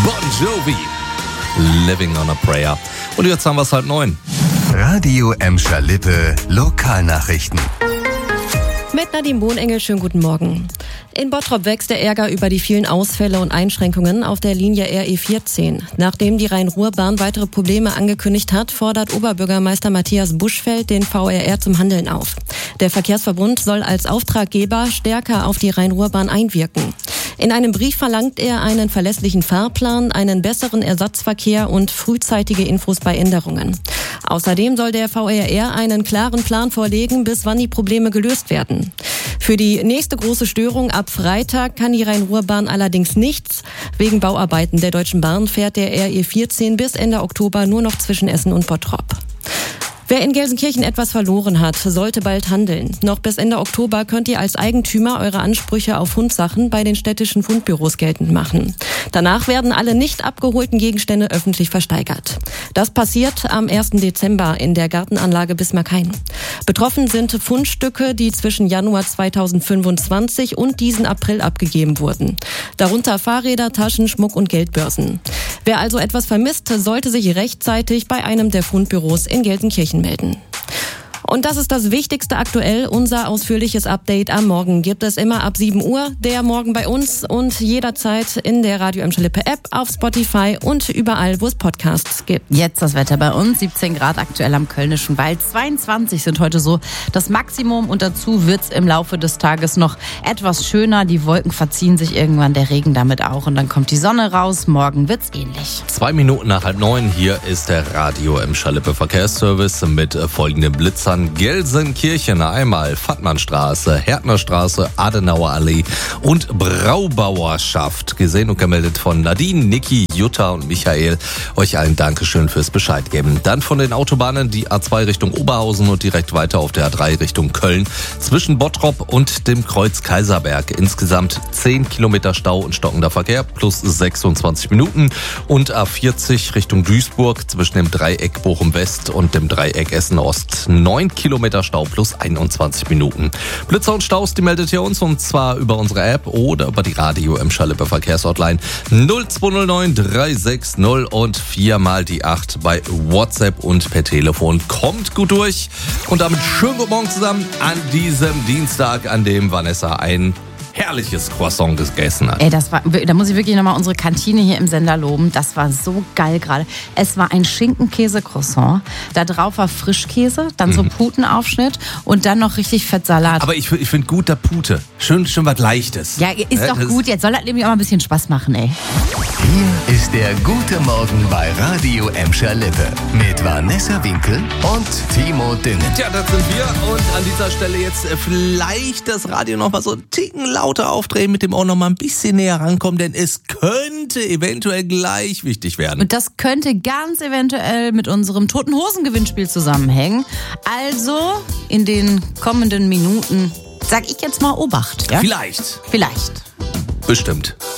Bon Jovi. Living on a Prayer. Und jetzt haben wir es 8:30. Radio Emscher-Lippe Lokalnachrichten. Mit Nadine Bohnengel, schönen guten Morgen. In Bottrop wächst der Ärger über die vielen Ausfälle und Einschränkungen auf der Linie RE14. Nachdem die Rhein-Ruhr-Bahn weitere Probleme angekündigt hat, fordert Oberbürgermeister Matthias Buschfeld den VRR zum Handeln auf. Der Verkehrsverbund soll als Auftraggeber stärker auf die Rhein-Ruhr-Bahn einwirken. In einem Brief verlangt er einen verlässlichen Fahrplan, einen besseren Ersatzverkehr und frühzeitige Infos bei Änderungen. Außerdem soll der VRR einen klaren Plan vorlegen, bis wann die Probleme gelöst werden. Für die nächste große Störung ab Freitag kann die Rhein-Ruhr-Bahn allerdings nichts. Wegen Bauarbeiten der Deutschen Bahn fährt der RE14 bis Ende Oktober nur noch zwischen Essen und Bottrop. Wer in Gelsenkirchen etwas verloren hat, sollte bald handeln. Noch bis Ende Oktober könnt ihr als Eigentümer eure Ansprüche auf Fundsachen bei den städtischen Fundbüros geltend machen. Danach werden alle nicht abgeholten Gegenstände öffentlich versteigert. Das passiert am 1. Dezember in der Gartenanlage Bismarckhain. Betroffen sind Fundstücke, die zwischen Januar 2025 und diesen April abgegeben wurden. Darunter Fahrräder, Taschen, Schmuck und Geldbörsen. Wer also etwas vermisst, sollte sich rechtzeitig bei einem der Fundbüros in Gelsenkirchen melden. Und das ist das Wichtigste aktuell. Unser ausführliches Update am Morgen gibt es immer ab 7 Uhr. Der Morgen bei uns und jederzeit in der Radio Emscher-Lippe App, auf Spotify und überall, wo es Podcasts gibt. Jetzt das Wetter bei uns. 17 Grad aktuell am Kölnischen Wald. 22 sind heute so das Maximum. Und dazu wird's im Laufe des Tages noch etwas schöner. Die Wolken verziehen sich irgendwann, der Regen damit auch. Und dann kommt die Sonne raus. Morgen wird's ähnlich. 2 Minuten nach 8:30. Hier ist der Radio Emscher-Lippe Verkehrsservice mit folgenden Blitzern. Gelsenkirchen einmal Fattmannstraße, Härtnerstraße, Adenauerallee und Braubauerschaft. Gesehen und gemeldet von Nadine, Niki, Jutta und Michael. Euch allen Dankeschön fürs Bescheid geben. Dann von den Autobahnen die A2 Richtung Oberhausen und direkt weiter auf der A3 Richtung Köln. Zwischen Bottrop und dem Kreuz Kaiserberg. Insgesamt 10 Kilometer Stau und stockender Verkehr plus 26 Minuten. Und A40 Richtung Duisburg zwischen dem Dreieck Bochum West und dem Dreieck Essen Ost. 9 Kilometer Stau plus 21 Minuten. Blitzer und Staus, die meldet ihr uns und zwar über unsere App oder über die Radio Emscher-Lippe Verkehrshotline 0209 360 und 4 mal die 8 bei WhatsApp und per Telefon. Kommt gut durch und damit schönen guten Morgen zusammen an diesem Dienstag, an dem Vanessa ein herrliches Croissant gegessen hat. Ey, da muss ich wirklich nochmal unsere Kantine hier im Sender loben. Das war so geil gerade. Es war ein Schinken-Käse-Croissant. Da drauf war Frischkäse, dann so Putenaufschnitt und dann noch richtig Fettsalat. Aber ich finde gut, der Pute. Schön was Leichtes. Ja, ist doch gut. Jetzt soll das nämlich auch mal ein bisschen Spaß machen, ey. Hier ist der Gute Morgen bei Radio Emscher-Lippe mit Vanessa Winkel und Timo Düngen. Tja, das sind wir und an dieser Stelle jetzt vielleicht das Radio noch mal so einen Ticken lauter aufdrehen, mit dem auch noch mal ein bisschen näher rankommen, denn es könnte eventuell gleich wichtig werden. Und das könnte ganz eventuell mit unserem Toten-Hosen-Gewinnspiel zusammenhängen. Also in den kommenden Minuten sag ich jetzt mal Obacht. Ja? Vielleicht. Vielleicht. Bestimmt.